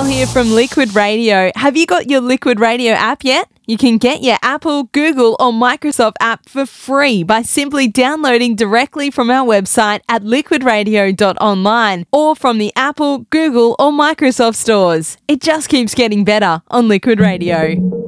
Mel here from Liquid Radio. Have you got your Liquid Radio app yet? You can get your Apple, Google or Microsoft app for free by simply downloading directly from our website at liquidradio.online or from the Apple, Google or Microsoft stores. It just keeps getting better on Liquid Radio.